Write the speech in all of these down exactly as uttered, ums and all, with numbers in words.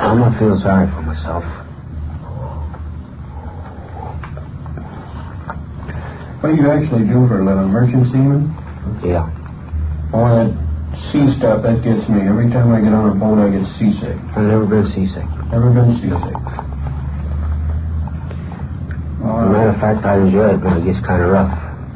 I'm not feeling sorry for myself. What do you actually do for a living? Merchant seaman? Yeah. Oh, that sea stuff, that gets me. Every time I get on a boat, I get seasick. I've never been seasick. Never been seasick. As a matter of fact, I enjoy it, but it gets kind of rough.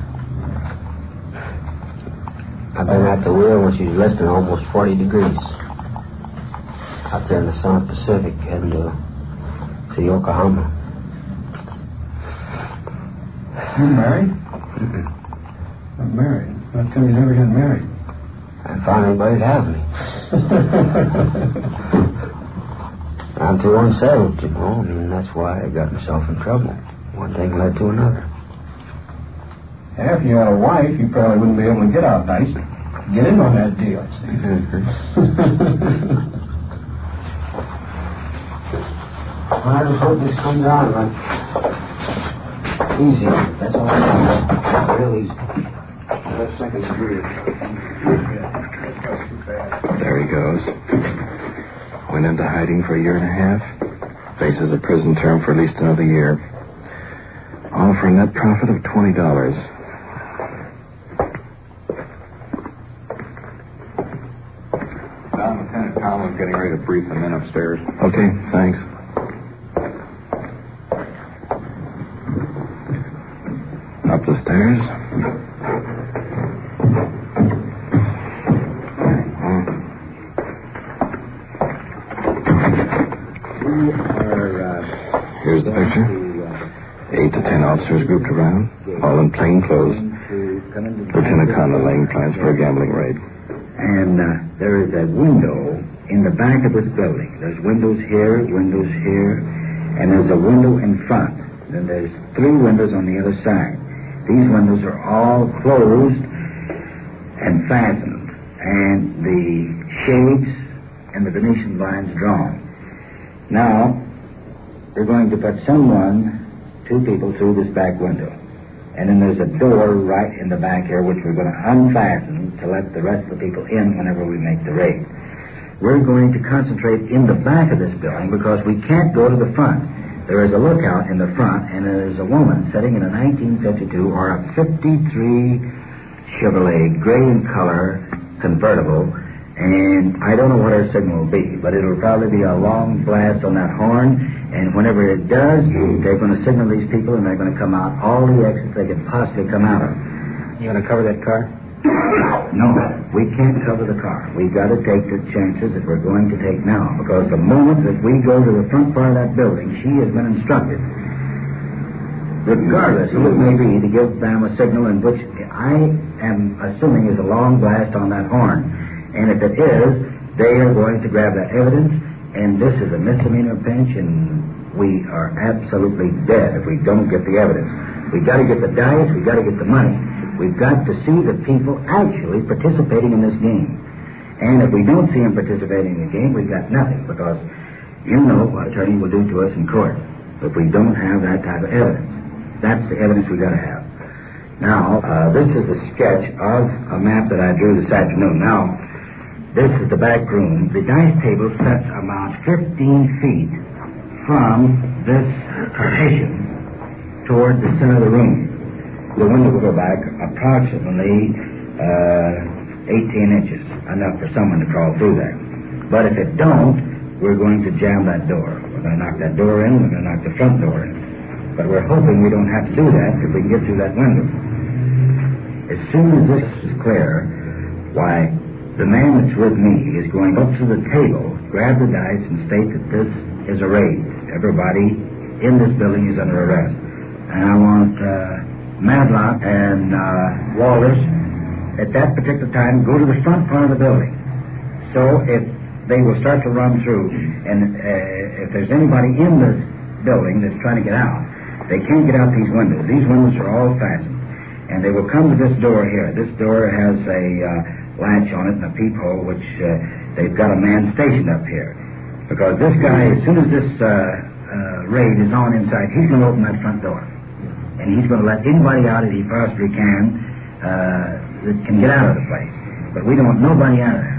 I've been at the wheel, which is less than almost forty degrees. Out there in the South Pacific, heading to, to Yokohama. You married? Mm-mm. Not married. How come you never got married? I found anybody to have me. I'm too unsettled, you know, and that's why I got myself in trouble. One thing led to another. Yeah, if you had a wife, you probably wouldn't be able to get out nice. Get in on that deal, see. Mm-hmm. Well, I just hope this comes out like easy. That's all I want. Real easy. That's second degree. There he goes. Went into hiding for a year and a half. Faces a prison term for at least another year. All for a net profit of twenty dollars. Now, Lieutenant Collins getting ready to brief the men upstairs. Okay, thanks. Up the stairs. Here's the picture. Eight to ten officers grouped around, all in plain clothes. Lieutenant Conlon laying plans for a gambling raid. And uh, there is a window in the back of this building. There's windows here, windows here, and there's a window in front. Then there's three windows on the other side. These windows are all closed and fastened, and the shades and the Venetian blinds drawn. Now, we're going to put someone, two people, through this back window. And then there's a door right in the back here, which we're going to unfasten to let the rest of the people in whenever we make the raid. We're going to concentrate in the back of this building because we can't go to the front. There is a lookout in the front, and there is a woman sitting in a nineteen fifty-two or a fifty-three Chevrolet, gray in color, convertible, and I don't know what her signal will be, but it'll probably be a long blast on that horn, and whenever it does, they're going to signal these people, and they're going to come out all the exits they could possibly come out of. You going to cover that car? No, we can't cover the car. We've got to take the chances that we're going to take now, because the moment that we go to the front part of that building, she has been instructed, regardless who it may be, to give them a signal in which I am assuming is a long blast on that horn. And if it is, they are going to grab that evidence, and this is a misdemeanor pinch, and we are absolutely dead if we don't get the evidence. We've got to get the dice, we've got to get the money. We've got to see the people actually participating in this game. And if we don't see them participating in the game, we've got nothing, because you know what attorney will do to us in court if we don't have that type of evidence. That's the evidence we've got to have. Now, uh, this is the sketch of a map that I drew this afternoon. Now, this is the back room. The dice table sets about fifteen feet from this partition toward the center of the room. The window will go back approximately uh, eighteen inches, enough for someone to crawl through there. But if it don't, we're going to jam that door. We're going to knock that door in, we're going to knock the front door in. But we're hoping we don't have to do that if we can get through that window. As soon as this is clear, why, the man that's with me is going up to the table, grab the dice, and state that this is a raid. Everybody in this building is under arrest. And I want uh, Madlock and uh, Walters, at that particular time, go to the front part of the building. So if they will start to run through, and uh, if there's anybody in this building that's trying to get out, they can't get out these windows. These windows are all fastened. And they will come to this door here. This door has a uh, latch on it and a peephole, which uh, they've got a man stationed up here. Because this guy, as soon as this uh, uh, raid is on inside, he's going to open that front door. And he's going to let anybody out that he possibly can uh, that can get out of the place. But we don't want nobody out of there.